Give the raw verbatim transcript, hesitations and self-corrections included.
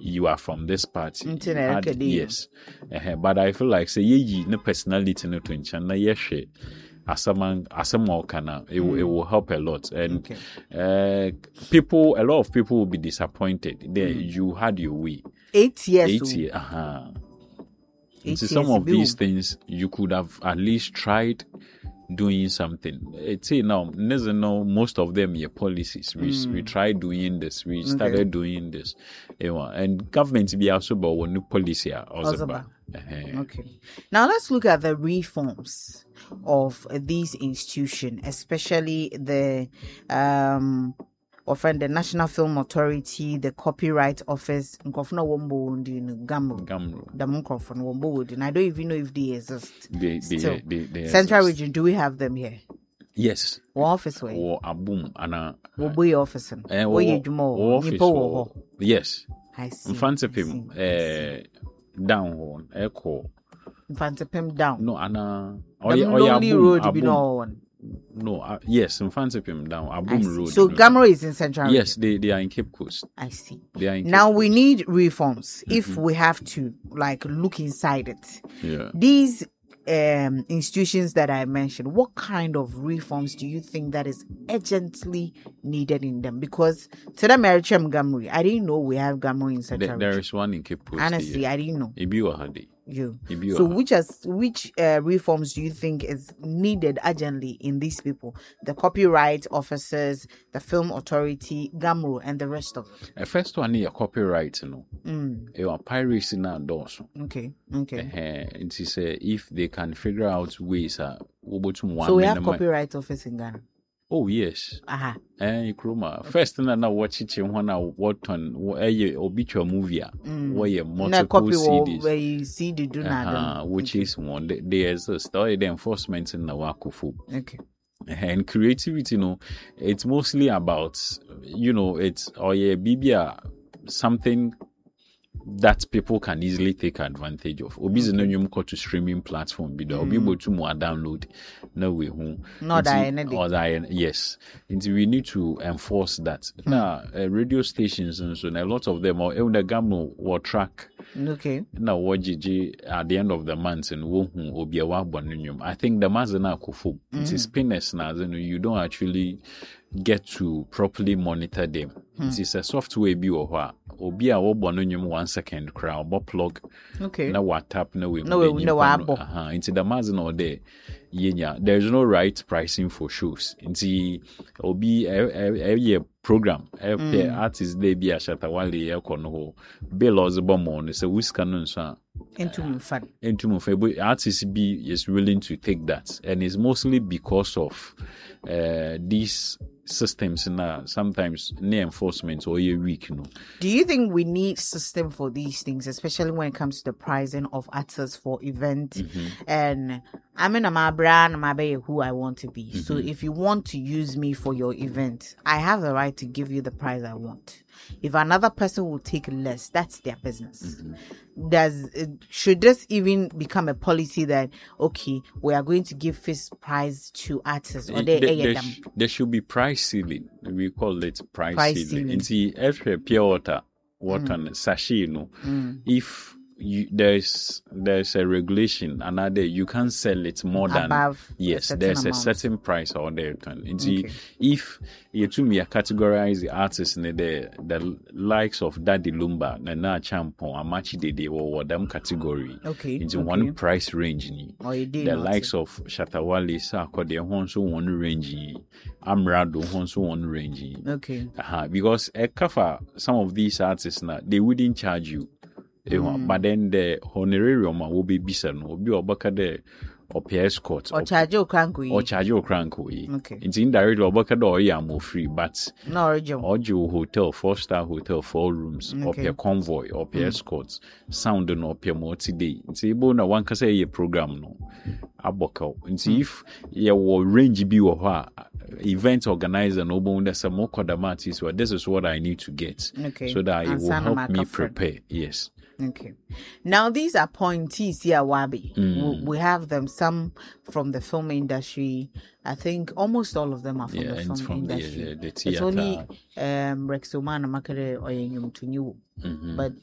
you are from this party. Internet, had, yes. Uh, but I feel like say ye no personality no to enchant na yes as a man as a more kana it, mm. it will help a lot. And okay. uh, people a lot of people will be disappointed. There mm. you had your way. Eight years. Eight years. Uh-huh. Into some of these things you could have at least tried doing something. It's say now, no, most of them are policies. We mm. we tried doing this. We started okay. doing this. And government be also about one new policy. Also uh-huh. Okay. Now let's look at the reforms of these institutions, especially the um of the National Film Authority, the Copyright Office, and I don't even know if they exist. They, they, Still, they, they Central exist. Region, do we have them here? Yes. What office way? Or a boom and a what boy office? Eh, or office. Or, yes. I see. In front of him, eh, down one, echo. In front of him, down. No, and uh, the lonely road be no one. No, uh, yes, in front of him down, Aboom Road. So Gamro is in Central Region? Yes, they, they are in Cape Coast. I see. They are in now Cape we Coast. need reforms mm-hmm. if we have to like look inside it. Yeah. These um, institutions that I mentioned, what kind of reforms do you think that is urgently needed in them? Because to the Merichem Gamri, I didn't know we have Gamri in Central there, Region. There is one in Cape Coast. Honestly, yeah. I didn't know. Ibi You. Ibi so which is, which uh, reforms do you think is needed urgently in these people? The copyright officers, the film authority, Gamro, and the rest of them. The first one is copyright, you know. Mm. You are piracy now, also. Okay, okay. Uh, it is uh, if they can figure out ways, uh, so we have copyright office in Ghana. Oh yes. Aha. Eh, Kruma. First thing I know watch it when I what on a obituary movie where you multiple C Ds. Where you see the do uh, which okay. is one they, they exist. Or the enforcement in the Wakufu. Okay. And creativity, you know, it's mostly about you know, it's or yeah, Bibia something that people can easily take advantage of. Obi is no new to streaming platform. Be there. Be able to more download. No way home. Not that. Or that. Yes. Until we need to enforce that. Mm. Now, uh, radio stations and so on, a lot of them are in the gamma or track. Okay. Now, what G G at the end of the month and wo hu obi awa bonunium. I think the mazana kufu. It is spinners now. You don't actually get to properly monitor them. Hmm. It is a software be or what obi a wo bonunium one second crowd bo plug. Okay. Na what tap no we no we no abo. Uh-huh. Into the mazana or there. Yeah, there is no right pricing for shows. Into obi a a program. A mm. artist they be a shatawali a kono bill or the bomb on it's a whiskanon son. Into fun. Into Mufebo artist B is willing to take that. And it's mostly because of uh, these systems now sometimes near enforcement or a week, you know. Do you think we need system for these things, especially when it comes to the pricing of artists for events? Mm-hmm. And I'm in a brand, I'm a who I want to be. Mm-hmm. So if you want to use me for your event, I have the right to give you the price I want. If another person will take less, that's their business. Mm-hmm. Does should this even become a policy that okay, we are going to give fixed price to artists, or they, there, there, sh- there should be price ceiling. We call it price, price ceiling. In the every pure water, water mm. sachet, no. Mm. If you, there's there's a regulation, another you can't sell it more above than yes. A there's amount. a certain price on there. Okay. If you to me categorize the artists in the the likes of Daddy Lumba, Nana Champon, Amachi Dede, or them category okay. into okay. one price range. Oh, the likes it. Of Shatawale, Sako, they also one range. Amrado also one range. Okay. Uh-huh. Because a cover some of these artists now they wouldn't charge you. Mm. But then the honorarium will be bisa no obi obaka de ope escort or charge o cranko or charge o cranko. Okay. It's indirect obaka de oya more free but no original ojo hotel four star hotel four rooms okay. Ope convoy ope mm. escorts sound no ope multi day. It's able na one kasa ye program no aboka. It's mm. if ye will range be or event organizer no bon there's some more quadamatis so this is what I need to get okay. so that it will help me prepare. Yes. Okay. Now these are appointees here, Wabi. Mm. We, we have them, some from the film industry. I think almost all of them are from yeah, the film from industry. The, the, the it's only um, Rex Omana Makere or Yenyum to New. But